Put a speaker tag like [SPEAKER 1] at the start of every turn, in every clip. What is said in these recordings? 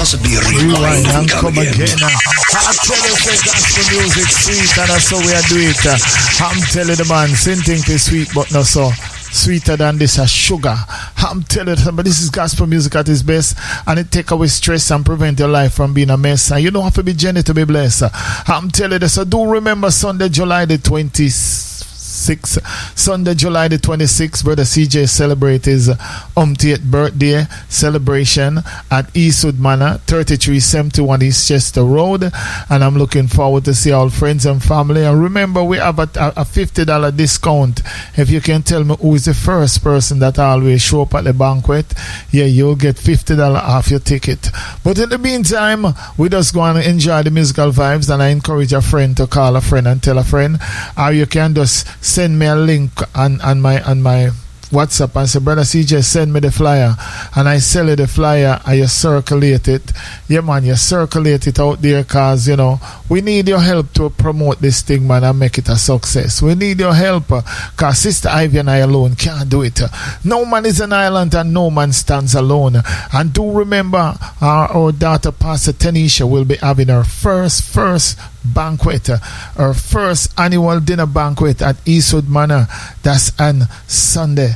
[SPEAKER 1] possibly
[SPEAKER 2] rewind and come again. I'm telling you, gospel music sweet, and that's how we are doing it. I'm telling the man, same thing for sweet, but not so sweeter than this as sugar. I'm telling you, but this is gospel music at its best, and it take away stress and prevent your life from being a mess. And you don't have to be Jenny to be blessed. I'm telling you, so do remember Sunday, July the 26th. Sunday, July the 26th, Brother CJ celebrate his 80th birthday celebration at Eastwood Manor, 3371 East Chester Road, and I'm looking forward to see all friends and family. And remember, we have a $50 discount. If you can tell me who is the first person that always show up at the banquet, yeah, you'll get $50 off your ticket. But in the meantime, we just go and enjoy the musical vibes, and I encourage a friend to call a friend and tell a friend, or you can just send me a link on my WhatsApp and say, Brother CJ, send me the flyer, and I sell you the flyer and you circulate it. Yeah, man, you circulate it out there, because, you know, we need your help to promote this thing, man, and make it a success. We need your help, because Sister Ivy and I alone can't do it. No man is an island and no man stands alone. And do remember, our daughter, Pastor Tanisha, will be having her first banquet, our first annual dinner banquet at Eastwood Manor. That's on Sunday,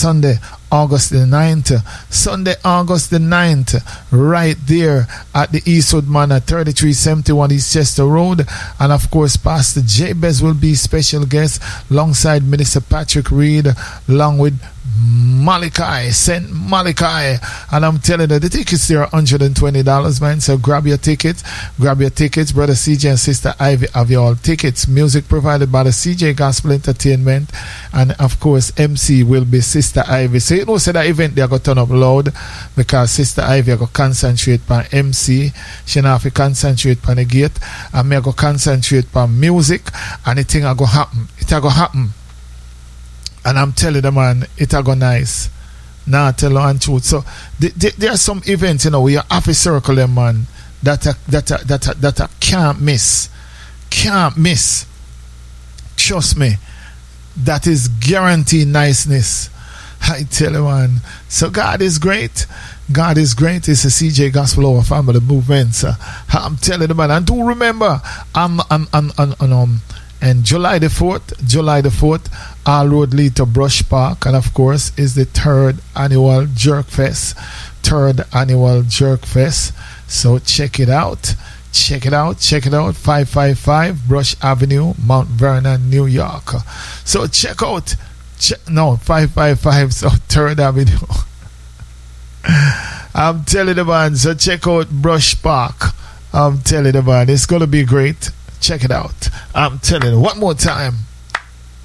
[SPEAKER 2] August the 9th. Sunday, August the 9th, right there at the Eastwood Manor, 3371 East Chester Road. And of course, Pastor Jabez will be special guest alongside Minister Patrick Reed, along with Malachi, Saint Malachi. And I'm telling you, the tickets there are $120, man. So grab your tickets. Brother CJ and Sister Ivy have your all tickets. Music provided by the CJ Gospel Entertainment, and of course MC will be Sister Ivy. So you know, say that event they are going to turn up loud, because Sister Ivy are going to concentrate on MC. She not have to concentrate on the gate, and me are going to concentrate on music, and the thing are going to happen. It are going to happen. And I'm telling the man, it a go nice. Nah, tell you and truth. So there are some events, you know, where you have to circle them, man, that I can't miss. Can't miss. Trust me. That is guaranteed niceness. I tell you, man. So God is great. God is great. It's a CJ Gospel Over Family Movement. So I'm telling you, man. And do remember, and July the 4th, all road lead to Brush Park, and of course is the third annual Jerk Fest. So check it out. 555 Brush Avenue, Mount Vernon, New York. So check out 555 so 3rd Avenue. I'm telling you, man. So check out Brush Park. I'm telling you, man, it's gonna be great. Check it out. I'm telling you one more time.